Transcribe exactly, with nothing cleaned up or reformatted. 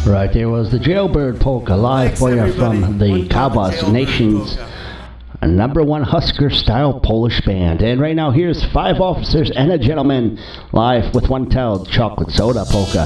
Right, there was the Jailbird Polka live Thanks, for you everybody. from the One Cowboys Jailbird Nation's Polka. number one Husker style Polish band. And right now, here's Five Officers and a Gentleman live with One Tell Chocolate Soda Polka.